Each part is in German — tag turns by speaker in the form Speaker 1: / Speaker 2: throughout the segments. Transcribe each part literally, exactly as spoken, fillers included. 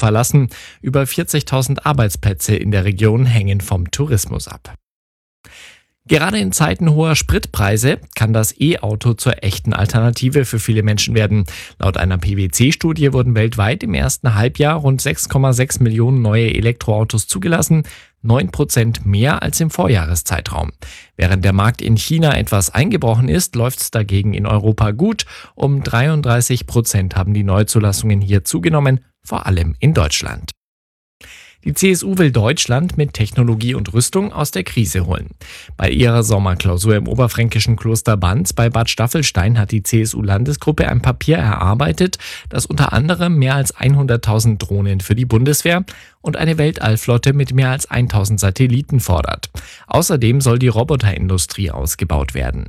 Speaker 1: verlassen. Über vierzigtausend Arbeitsplätze in der Region hängen vom Tourismus ab. Gerade in Zeiten hoher Spritpreise kann das E-Auto zur echten Alternative für viele Menschen werden. Laut einer P W C-Studie wurden weltweit im ersten Halbjahr rund sechs Komma sechs Millionen neue Elektroautos zugelassen, neun Prozent mehr als im Vorjahreszeitraum. Während der Markt in China etwas eingebrochen ist, läuft es dagegen in Europa gut. Um dreiunddreißig Prozent haben die Neuzulassungen hier zugenommen, vor allem in Deutschland. Die C S U will Deutschland mit Technologie und Rüstung aus der Krise holen. Bei ihrer Sommerklausur im oberfränkischen Kloster Banz bei Bad Staffelstein hat die C S U-Landesgruppe ein Papier erarbeitet, das unter anderem mehr als hunderttausend Drohnen für die Bundeswehr und eine Weltallflotte mit mehr als tausend Satelliten fordert. Außerdem soll die Roboterindustrie ausgebaut werden.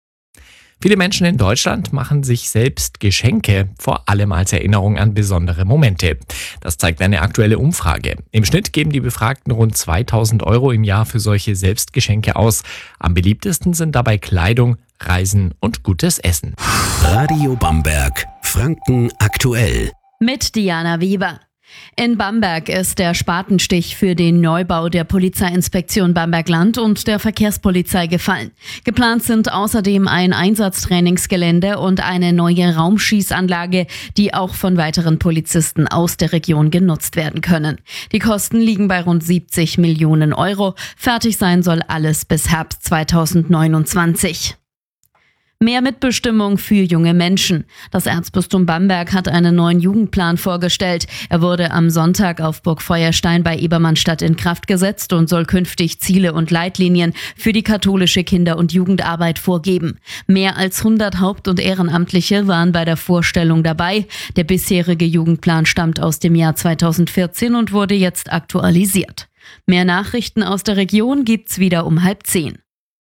Speaker 1: Viele Menschen in Deutschland machen sich selbst Geschenke, vor allem als Erinnerung an besondere Momente. Das zeigt eine aktuelle Umfrage. Im Schnitt geben die Befragten rund zweitausend Euro im Jahr für solche Selbstgeschenke aus. Am beliebtesten sind dabei Kleidung, Reisen und gutes Essen.
Speaker 2: Radio Bamberg, Franken aktuell.
Speaker 3: Mit Diana Weber. In Bamberg ist der Spatenstich für den Neubau der Polizeiinspektion Bamberg-Land und der Verkehrspolizei gefallen. Geplant sind außerdem ein Einsatztrainingsgelände und eine neue Raumschießanlage, die auch von weiteren Polizisten aus der Region genutzt werden können. Die Kosten liegen bei rund siebzig Millionen Euro. Fertig sein soll alles bis Herbst zweitausendneunundzwanzig. Mehr Mitbestimmung für junge Menschen. Das Erzbistum Bamberg hat einen neuen Jugendplan vorgestellt. Er wurde am Sonntag auf Burg Feuerstein bei Ebermannstadt in Kraft gesetzt und soll künftig Ziele und Leitlinien für die katholische Kinder- und Jugendarbeit vorgeben. Mehr als hundert Haupt- und Ehrenamtliche waren bei der Vorstellung dabei. Der bisherige Jugendplan stammt aus dem Jahr zweitausendvierzehn und wurde jetzt aktualisiert. Mehr Nachrichten aus der Region gibt's wieder um halb zehn.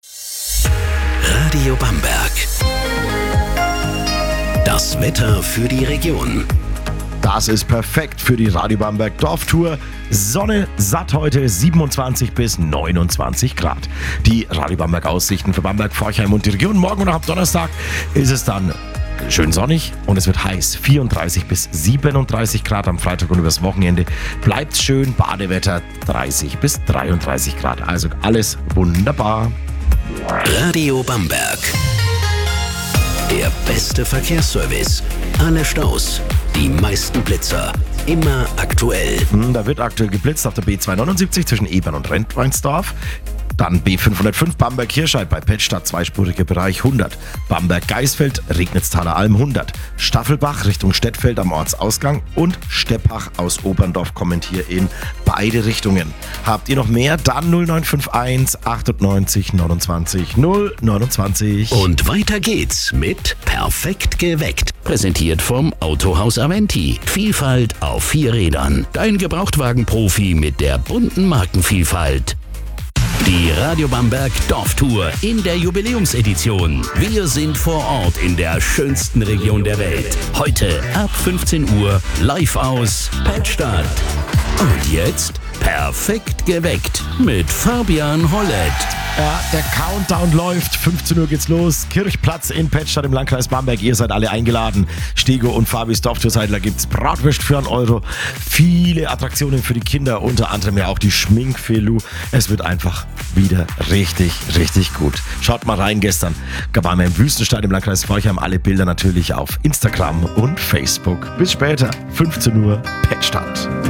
Speaker 2: Radio Bamberg. Das Wetter für die Region.
Speaker 4: Das ist perfekt für die Radio Bamberg Dorftour. Sonne satt heute, siebenundzwanzig bis neunundzwanzig Grad. Die Radio Bamberg Aussichten für Bamberg, Forchheim und die Region. Morgen und am Donnerstag ist es dann schön sonnig und es wird heiß. vierunddreißig bis siebenunddreißig Grad am Freitag und übers Wochenende bleibt schön. Badewetter dreißig bis dreiunddreißig Grad. Also alles wunderbar.
Speaker 2: Radio Bamberg. Der beste Verkehrsservice. Alle Staus, die meisten Blitzer. Immer aktuell.
Speaker 4: Da wird aktuell geblitzt auf der B zweihundertneunundsiebzig zwischen Ebern und Rentweinsdorf. Dann B fünfhundertfünf Bamberg-Hirscheid bei Pettstadt, zweispuriger Bereich hundert. Bamberg-Geisfeld, Regnitztaler Alm hundert. Staffelbach Richtung Stettfeld am Ortsausgang und Steppach aus Oberndorf kommt hier in beide Richtungen. Habt ihr noch mehr? Dann null neun fünf eins achtundneunzig neunundzwanzig null neunundzwanzig.
Speaker 2: Und weiter geht's mit Perfekt geweckt. Präsentiert vom Autohaus Aventi. Vielfalt auf vier Rädern. Dein Gebrauchtwagen-Profi mit der bunten Markenvielfalt. Die Radio Bamberg Dorftour in der Jubiläumsedition. Wir sind vor Ort in der schönsten Region der Welt. Heute ab fünfzehn Uhr live aus Pettstadt. Und jetzt perfekt geweckt mit Fabian Hollett.
Speaker 4: Ja, der Countdown läuft. fünfzehn Uhr geht's los. Kirchplatz in Pettstadt im Landkreis Bamberg. Ihr seid alle eingeladen. Stego und Fabis Dorftourseidler gibt's Bratwürst für einen Euro. Viele Attraktionen für die Kinder, unter anderem ja auch die Schminkfelu. Es wird einfach wieder richtig, richtig gut. Schaut mal rein gestern. Waren wir im Wüstenstadt im Landkreis Forchheim. Alle Bilder natürlich auf Instagram und Facebook. Bis später. fünfzehn Uhr Pettstadt.